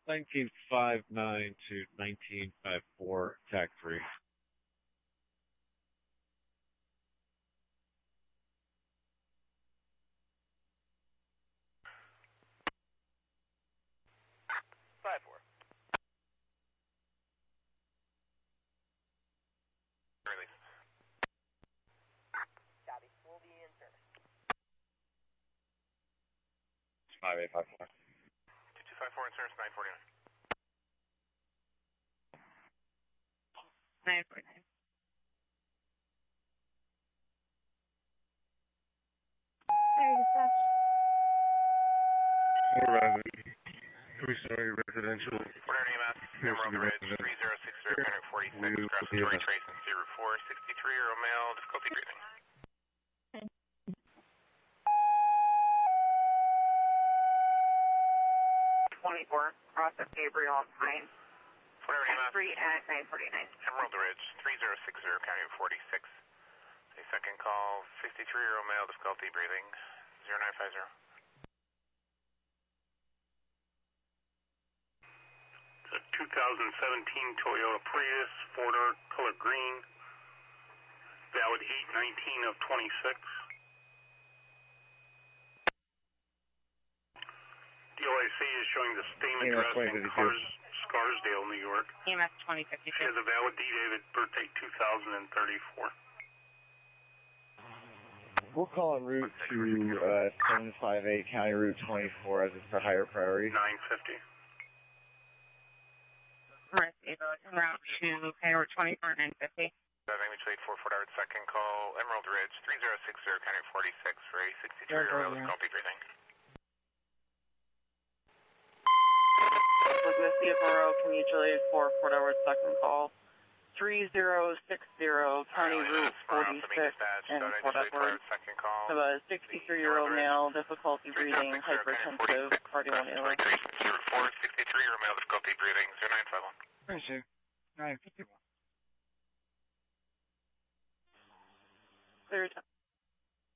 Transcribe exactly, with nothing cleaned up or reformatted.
nineteen fifty-nine to nineteen fifty-four, T A C three. Five four. Release. Copy. We'll be in service. five eight five four. two two five four in service, nine forty-nine. nine forty-nine. There, dispatch. Horizon, three-story residential. Fort Lauderdale, Mass. Emerald Ridge, three zero six zero, one forty-six. Crossing Torrey Trace and zero four, sixty-three-year-old male, difficulty breathing. twenty-four, cross of Gabriel Pine. Fort Lauderdale, Mass. three at nine forty-nine. Emerald Ridge, three zero six zero, county forty-six. A second call, sixty-three-year-old male, difficulty breathing, zero nine five zero. It's a two thousand seventeen Toyota Prius, four-door, color green, valid eight nineteen of twenty-six. D O I C is showing the same Yeah, address that's in right, Cars, Scarsdale, New York. E M S twenty She fifty-two. has a valid D-Dated birthday two thousand thirty-four. We'll call en route to uh, seven five eight County Route twenty-four as it's a higher priority. nine fifty. Right, en route to County Route twenty-four, nine fifty. Driving mutual eight four four hour second call, Emerald Ridge, three zero six zero, county forty-six for a sixty-three-year-old male, difficulty breathing. Elizabeth Theodoro, mutual aid for Fort Edward second call. three zero six zero, County Route forty-six in Fort Edward. Have a sixty-three-year-old male, difficulty breathing, hypertensive, cardiomyopathy. zero four, sixty-three-year-old male, difficulty breathing, zero nine five one. Appreciate nine fifty-one. Clear time.